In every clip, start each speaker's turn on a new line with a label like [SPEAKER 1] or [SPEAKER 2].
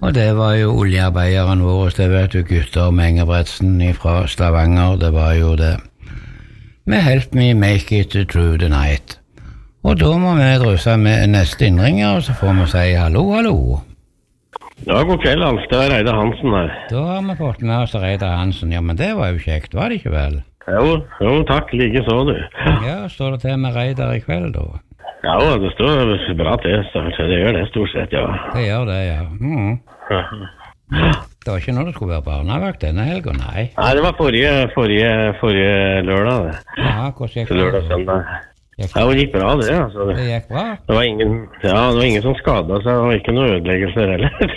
[SPEAKER 1] Og det var jo oljearbeideren vår, det vet du, Gutter Mengebretsen fra Stavanger, det var jo det. Med Help Me Make It Through the Night. Og da må vi drusse med neste innringer, og så får vi si hallo, hallo.
[SPEAKER 2] Ja, god kveld, Alf. Det er Reidar Hansen her.
[SPEAKER 1] Da har vi fått med oss Reidar Hansen. Ja, men det var jo kjekt, var det ikke vel?
[SPEAKER 2] Jo, takk. Like så, du.
[SPEAKER 1] Ja, står det til med Reidar i kveld, da?
[SPEAKER 2] Ja, det står bra til. Det gjør det stort sett, ja.
[SPEAKER 1] Det gjør det, ja. Det var ikke når det skulle være barnevakt denne helgen, nei?
[SPEAKER 2] Nei, det var forrige lørdag, det.
[SPEAKER 1] Ja, hvordan gikk det?
[SPEAKER 2] Lørdag, søndag. Ja, det gikk bra, det, altså.
[SPEAKER 1] Det gikk bra?
[SPEAKER 2] Det var ingen som skadet seg, og ikke noe ødeleggelser heller.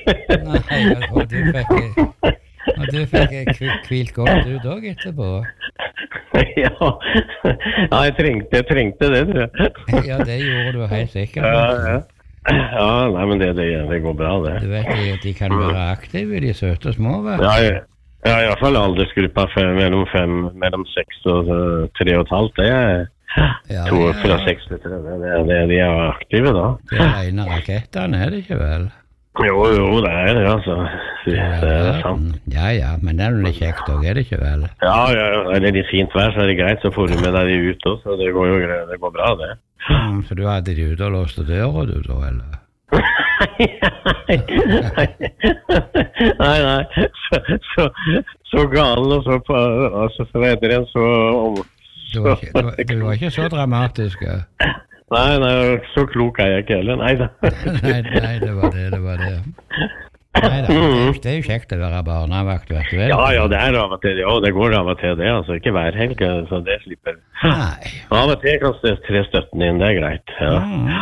[SPEAKER 1] Nei, og du fikk kvilt godt ut også etterpå.
[SPEAKER 2] Ja, jeg trengte det, tror jeg.
[SPEAKER 1] Ja, det gjorde du helt sikkert.
[SPEAKER 2] Ja, nei, men det går bra, det.
[SPEAKER 1] Du vet at de kan være aktive, de søte små, vet du?
[SPEAKER 2] Ja, i hvert fall aldersgruppa mellom 6 og 3,5, det er... fra 6 til 3, de er aktive da.
[SPEAKER 1] Det er rene rakettene, er det ikke vel?
[SPEAKER 2] Jo, det er det, altså. Det er sant.
[SPEAKER 1] Ja, men det er litt kjekt også, er det ikke vel? Ja,
[SPEAKER 2] er det litt fint vær, så er det greit, så får du med deg de ut også, så det går jo greit, det går bra, det.
[SPEAKER 1] Så du hadde de ute og låste døra, du da, eller?
[SPEAKER 2] Nei, så galen og så heter det så...
[SPEAKER 1] Du var ikke så dramatisk, ja?
[SPEAKER 2] Nei, så klok er jeg ikke heller, nei da.
[SPEAKER 1] Nei, det var det. Nei da, det er jo kjekt å være barnevakt, vet du vel?
[SPEAKER 2] Ja, det er av og til, ja, det går av og til det, altså, ikke hver helg, så det slipper.
[SPEAKER 1] Nei.
[SPEAKER 2] Av og til kan tre støtten inn, det er greit, ja.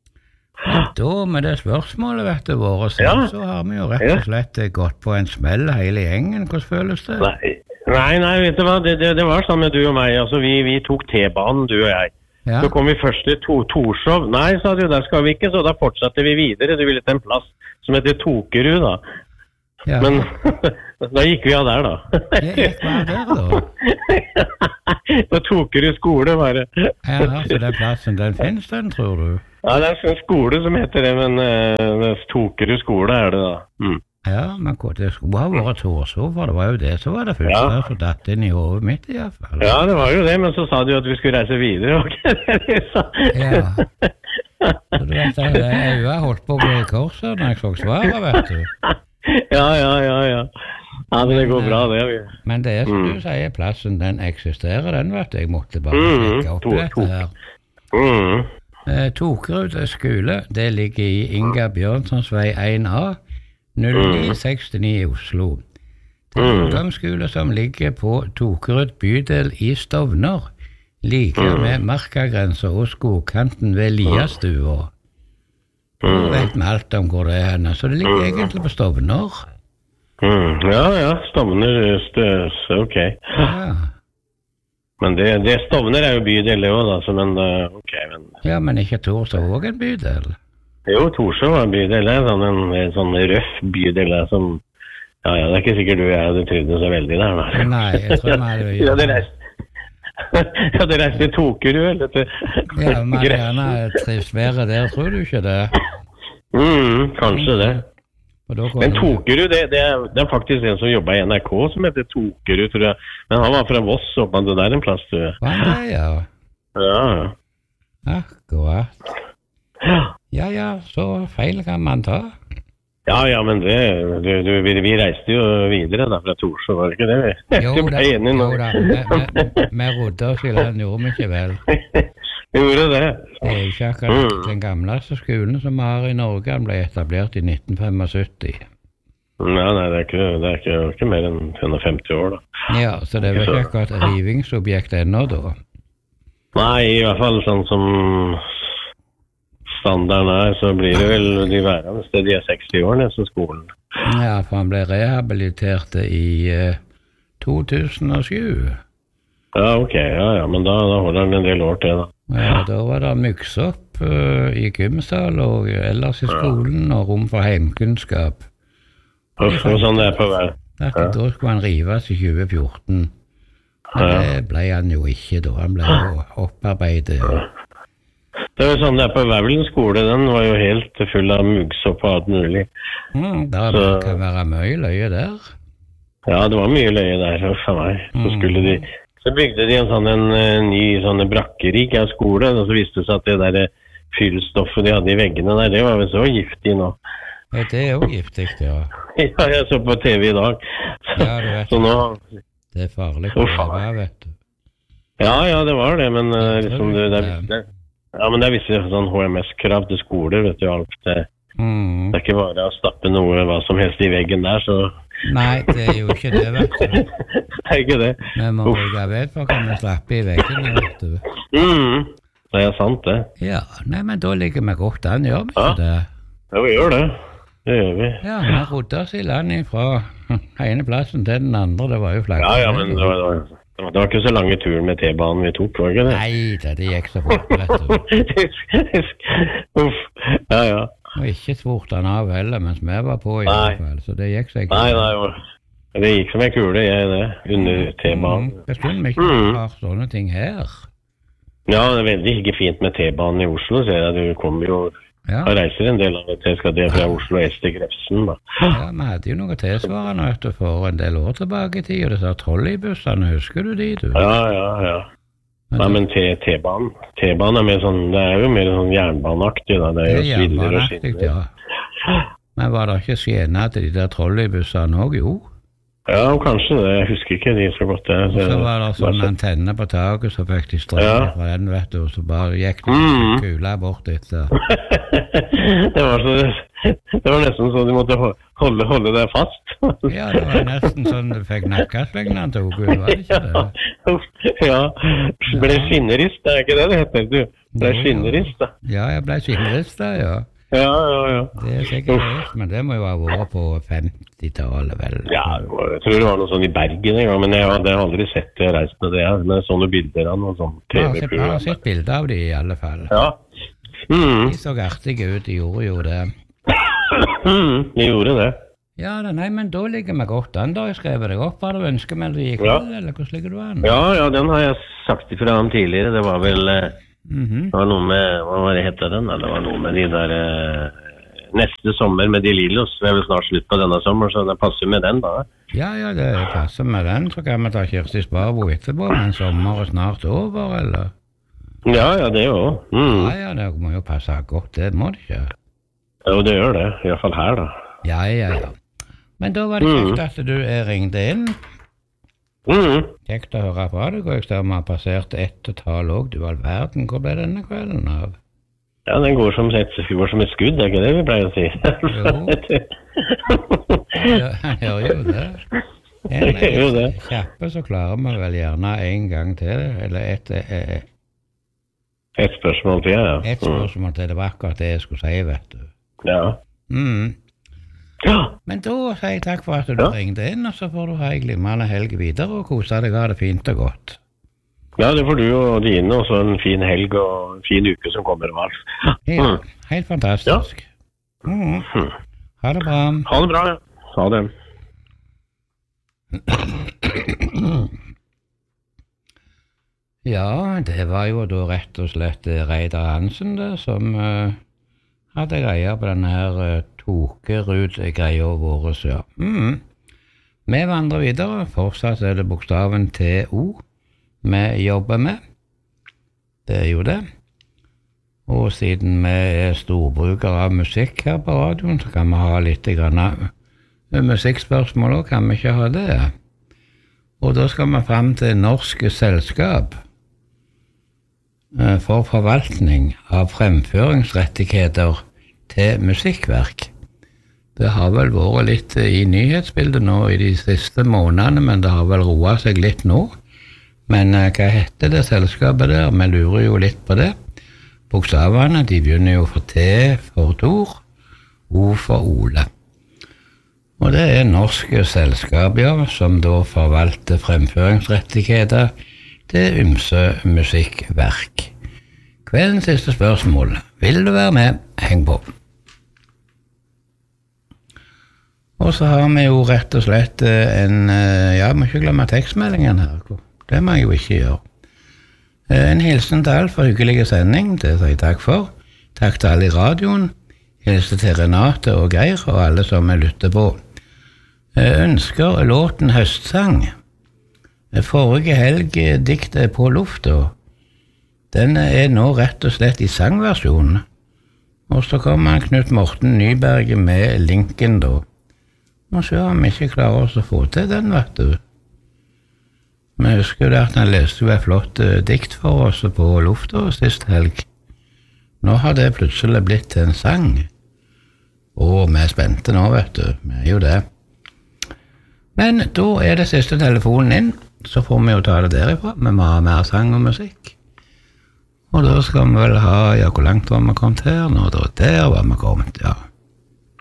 [SPEAKER 1] Da med det spørsmålet, vet du, så har vi jo rett og slett gått på en smell hele gjengen, hvordan føles det?
[SPEAKER 2] Nei, vet du hva, det var sånn med du og meg, altså vi tok T-banen, du og jeg. Ja. Så kom vi først til Torshov. Nei, sa du, der skal vi ikke, så da fortsatte vi videre. Du ville til en plass som heter Tokerud, da. Ja. Men da gikk vi av der, da.
[SPEAKER 1] Gikk vi av der, da?
[SPEAKER 2] På Tokerud skole, bare.
[SPEAKER 1] Ja, så den plassen, den finnes den, tror du?
[SPEAKER 2] Ja, det er en skole som heter det, men Tokerud skole er det, da.
[SPEAKER 1] Ja, men det skulle ha vært Torshov, for det var jo det som var det første, så datt inn i hovedet mitt i hvert fall. Ja, det var jo det, men så sa du at vi skulle reise videre, Ja, så du vet, jeg har holdt på å gå i korset når jeg så svaret, vet du.
[SPEAKER 2] Ja, men det går bra, det.
[SPEAKER 1] Men det er som du sier, plassen, den eksisterer, den vet du, jeg måtte bare sjekke opp dette her. Tokerud skole, det ligger i Inga Bjørnsons vei 1A, 0969 i Oslo. Det er en ungdomsskole som ligger på Tokerud bydel i Stovner, like med markagrenser og skogkanten ved Liastua. Du vet med alt om hvor det er henne, så det ligger egentlig på Stovner.
[SPEAKER 2] Ja, Stovner, ok.
[SPEAKER 1] Ja.
[SPEAKER 2] Men det Stovner er jo bydel, det også, men ok.
[SPEAKER 1] Ja, men ikke Torshov også en bydel?
[SPEAKER 2] Jo, Torshov er en bydel, det er en sånn røff bydel som... Ja, det er ikke sikkert du og jeg hadde trivdes så veldig der, da.
[SPEAKER 1] Nei, jeg tror vi hadde jo...
[SPEAKER 2] Ja, det reiste til Tokerud, eller til...
[SPEAKER 1] Ja, Mariana trives bedre der, tror du ikke det?
[SPEAKER 2] Kanskje det. Men Tokerud, det er faktisk en som jobber i NRK som heter Tokerud, tror jeg. Men han var fra Voss, og det der en plass, tror jeg.
[SPEAKER 1] Hva er det, ja?
[SPEAKER 2] Ja.
[SPEAKER 1] Akkurat. Ja, så feil kan man ta.
[SPEAKER 2] Ja, men vi reiste jo videre da fra Torshov, var det ikke det?
[SPEAKER 1] Jo da, vi rodde oss i land, gjorde vi ikke vel?
[SPEAKER 2] Gjorde det.
[SPEAKER 1] Det er ikke akkurat den gamleste skolen som vi har i Norge, den ble etablert i 1975.
[SPEAKER 2] Nei, det er ikke mer enn 50 år da.
[SPEAKER 1] Ja, så det var ikke akkurat rivingsobjekt ennå da?
[SPEAKER 2] Nei, i hvert fall sånn som standarden er, så blir det vel de værende sted, de er 60 år nesten skolen.
[SPEAKER 1] Ja, for han ble rehabilitert i 2007.
[SPEAKER 2] Ja, ok, ja, men da holder han en del år til da.
[SPEAKER 1] Ja, da var det myksopp i gymsal og ellers i skolen og rom for heimkunnskap.
[SPEAKER 2] Og sånn det er på hver.
[SPEAKER 1] Da skulle han rives i 2014. Men det ble han jo ikke da, han ble jo opparbeidet.
[SPEAKER 2] Det var sånn der på Vevlen skole, den var jo helt full av muggsopp og alt mulig.
[SPEAKER 1] Det kan være mye løye der.
[SPEAKER 2] Ja, det var mye løye der, for meg. Så bygde de en ny sånn brakkerigg av skole, og så viste det seg at det der fyllstoffet de hadde i veggene der, det var vel så giftig nå.
[SPEAKER 1] Ja, det jo giftig, ja.
[SPEAKER 2] Ja, jeg så på TV i dag.
[SPEAKER 1] Ja, du vet
[SPEAKER 2] så nå...
[SPEAKER 1] Det farlig å leve, vet du.
[SPEAKER 2] Ja, det var det, men liksom men det er visse sånn HMS-krav til skoler, vet du, alt det. Det ikke bare å stappe hva som helst i veggen der, så...
[SPEAKER 1] Nei, det jo ikke det, vet du.
[SPEAKER 2] Det ikke det.
[SPEAKER 1] Vi må bruke ved for å kunne slappe i veggene, vet du.
[SPEAKER 2] Det sant, det.
[SPEAKER 1] Ja, nei, men da ligger vi godt an, gjør vi ikke det?
[SPEAKER 2] Ja, vi gjør det. Det gjør vi.
[SPEAKER 1] Ja, vi rodde oss i land fra ene plassen til den andre, det var jo flagget.
[SPEAKER 2] Ja, men det var ikke så lange turen med T-banen vi tok, var ikke det?
[SPEAKER 1] Nei, det gikk så fort, vet du.
[SPEAKER 2] Ja.
[SPEAKER 1] Og ikke svort han av heller, mens vi var på i hvert fall, så det gikk seg ikke.
[SPEAKER 2] Nei, det gikk som en kule, under T-banen.
[SPEAKER 1] Det skulle vi ikke ha sånne ting her.
[SPEAKER 2] Ja, det veldig ikke fint med T-banen i Oslo, ser jeg. Du kommer jo og reiser en del av det til, skal det fra Oslo S til Grefsen, da.
[SPEAKER 1] Ja, vi hadde jo noe tilsvarende, vet du, for en del år tilbake i tid, og det sa trolleybussene, husker du de, du?
[SPEAKER 2] Ja. Nei, men T-banen mer sånn, det jo mer sånn jernbaneaktig, da. Det jo
[SPEAKER 1] jernbaneaktig, ja. Men var det ikke skjene til de der trolleybussene også, jo?
[SPEAKER 2] Ja, kanskje det. Jeg husker ikke de så godt.
[SPEAKER 1] Og så var det sånn antenne på taket, så fikk de strøm fra den, vet du, og så bare gikk de kula bort etter.
[SPEAKER 2] Det var nesten sånn de måtte holde deg fast.
[SPEAKER 1] Ja, det var nesten sånn du fikk nakkaslengene til henne, var det ikke det?
[SPEAKER 2] Ja, ble skinnerist, det ikke det heter, du? Ble skinnerist, da.
[SPEAKER 1] Ja, jeg ble skinnerist, da, ja.
[SPEAKER 2] Ja.
[SPEAKER 1] Det sikkert rett, men det må jo ha vært på 50-tallet, vel?
[SPEAKER 2] Ja, jeg tror det var noe sånn i Bergen en gang, men jeg hadde aldri sett reist med det, men sånne bilder av noen sånn TV-program.
[SPEAKER 1] Jeg har sett bilder av de i alle fall.
[SPEAKER 2] Ja.
[SPEAKER 1] De så artige ut, de gjorde jo det.
[SPEAKER 2] De gjorde det.
[SPEAKER 1] Ja, nei, men da ligger vi godt an, da. Jeg skrev deg opp, var det ønskemeldi i kveld, eller hvordan ligger du an?
[SPEAKER 2] Ja, den har jeg sagt ifra ham tidligere, det var vel... Det var noe med, hva var det heter den? Det var noe med de der neste sommer med de Lillos. Vi vel snart slutt på denne sommer, så det passer med den da.
[SPEAKER 1] Ja, det passer med den. Så kan vi ta Kirsti Sparbo etterpå, men sommer er snart over, eller?
[SPEAKER 2] Ja, det jo.
[SPEAKER 1] Ja, det må jo passe godt, det må det ikke.
[SPEAKER 2] Jo, det gjør det, i hvert fall her da.
[SPEAKER 1] Ja. Men da var det kjekt at du ringte inn. Kjekt å høre fra deg, og jeg ser vi har passert 1,5 år. Du all verden, hvor ble denne kvelden av?
[SPEAKER 2] Ja, den går som et skudd, det ikke det vi pleier å si?
[SPEAKER 1] Jo, han gjør jo det. Kjappe så klarer vi vel gjerne en gang til, eller
[SPEAKER 2] et spørsmål til, ja.
[SPEAKER 1] Et spørsmål til, det var akkurat det jeg skulle si, vet du.
[SPEAKER 2] Ja.
[SPEAKER 1] Men da sier jeg takk for at du ringte inn, og så får du ha en glimrende helg videre og kose deg, ha det fint og godt.
[SPEAKER 2] Ja, det får du og dine, og så en fin helg og en fin uke som kommer og alt.
[SPEAKER 1] Ja, helt fantastisk. Ha det bra.
[SPEAKER 2] Ha det bra, ja. Ha det.
[SPEAKER 1] Ja, det var jo da rett og slett Reidar Hansen det, som hadde greia på denne her Tokerud-greia våre, ja. Vi vandrer videre, fortsatt det bokstaven TO vi jobber med. Det jo det. Og siden vi storbrukere av musikk her på radioen, så kan vi ha litt grann musikkspørsmål også, kan vi ikke ha det? Og da skal vi frem til Norsk Selskap for forvaltning av fremføringsrettigheter til musikkverk. Det har vel vært litt i nyhetsbildet nå i de siste månedene, men det har vel roet seg litt nå. Men hva heter det selskapet der? Vi lurer jo litt på det. Bokstavene, de begynner jo for T for Tor, O for Ole. Og det Norske Selskap, ja, som da forvalter fremføringsrettigheter til ymse musikkverk. Kveldens siste spørsmål. Vil du være med? Heng på. Og så har vi jo rett og slett vi må ikke glemme tekstmeldingen her. Det må jeg jo ikke gjøre. En hilsen til alt for hyggelig sending, det sier jeg takk for. Takk til alle i radioen. Hilsen til Renate og Geir og alle som lytter på. Jeg ønsker låten Høstsang. Forrige helg diktet på lufta. Den nå rett og slett i sangversjonen. Og så kommer Knut Morten Nyberg med linken da. Må se om vi ikke klarer oss å få til den, vet du. Men jeg husker at han leste jo et flott dikt for oss på lufta sist helg. Nå har det plutselig blitt en sang. Og vi spente nå, vet du. Vi jo det. Men da det siste telefonen inn, så får vi jo ta det derifra. Vi må ha mer sang og musikk. Og da skal vi vel ha, ja, hvor langt var vi kommet her? Nå, da der var vi kommet, ja.